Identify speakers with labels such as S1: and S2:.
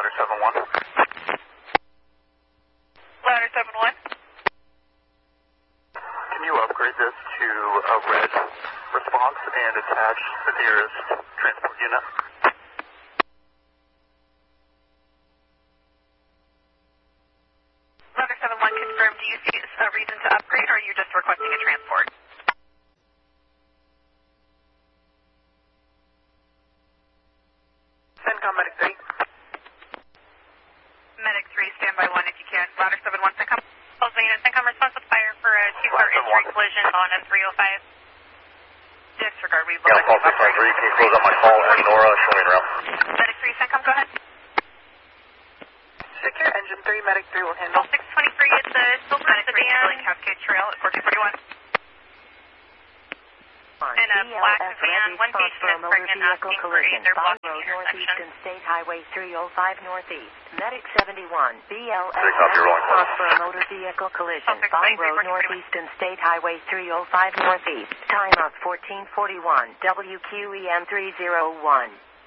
S1: Ladder 7-1.
S2: Ladder 7-1.
S1: Can you upgrade this to a red response and attach the nearest transport unit?
S2: Ladder 7-1 confirmed. Do you see a reason to upgrade, or are you just requesting a transport?
S3: CENTCOM Medic 3.
S2: Medic 3, standby 1 if you can. Ladder 7-1, CENTCOM. Pennsylvania, CENTCOM response with fire for a two-car injury collision on M305. Disregard, we look
S1: Yeah, call 693, can you close up my call at Nora, show me around.
S2: Medic 3, CENTCOM, go ahead.
S3: Secure engine 3, Medic 3 will handle.
S2: 623, it's a silver sedan. Cascade Trail at 4241. And a black van, one patient is pregnant, asking for a, they're blocking the intersection.
S4: State Highway 305 Northeast. Medic 71, BLS
S1: response
S4: for a motor vehicle collision. Bond Road Northeast and State Highway 305 Northeast. Time of 1441, WQEM 301.